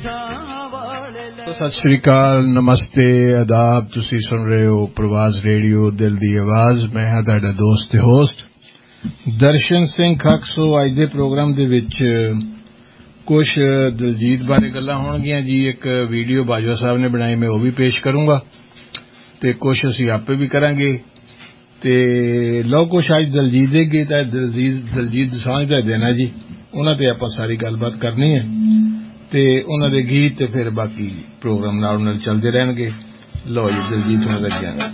सत श्री अकाल, नमस्ते, आदाब। तुसी सुन रहे हो प्रवास रेडियो दिल दी आवाज। मैं हां तुहाडा दोस्त ते होस्ट दर्शन सिंह खक। सो अज दे प्रोग्राम दे विच कुछ दलजीत बारे गल्लां होणगीਆਂ जी। एक वीडियो बाजवा साहब ने बनाई, मैं वो भी पेश करूंगा ते कुछ असीं आपे भी करांगे ते लो कुछ अज दलजीत दे गीत है। दलजीत दोसांझ दा दिन है जी, उन्हां ते आपां सारी गलबात करनी है ते उन्हां दे गीत ते फिर बाकी प्रोग्राम नाल चलदे रहणगे। लो जी दलजीत हुणां दा गाना।